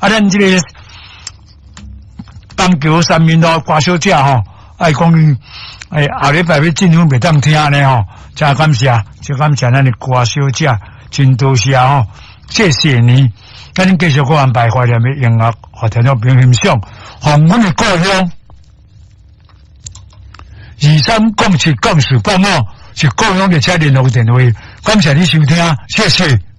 咱这个邦桥三面路歌小姐吼，爱讲下礼拜要进入袂当听呢吼，真感谢咱的歌小姐，真多谢吼，谢谢你。咱继续个安排怀念的音乐，和听众朋友欣赏，红阮的故乡。2307-485是故乡的车联络电话，感谢你收听，谢谢。